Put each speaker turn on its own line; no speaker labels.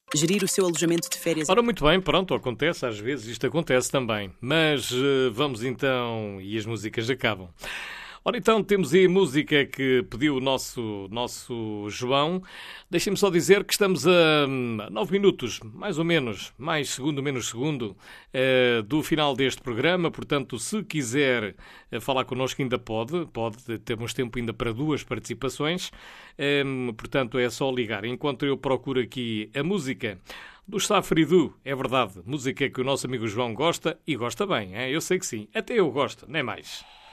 gerir o seu alojamento de férias.
Ora, muito bem, pronto, acontece, às vezes isto acontece também. Mas vamos então, e as músicas acabam. Ora, então, temos aí a música que pediu o nosso João. Deixem-me só dizer que estamos a 9 minutos, mais ou menos, mais segundo, menos segundo, do final deste programa. Portanto, se quiser falar connosco, ainda pode. Temos tempo ainda para 2 participações. Portanto, é só ligar. Enquanto eu procuro aqui a música do Safridu, é verdade, música que o nosso amigo João gosta, e gosta bem, hein? Eu sei que sim. Até eu gosto, nem mais.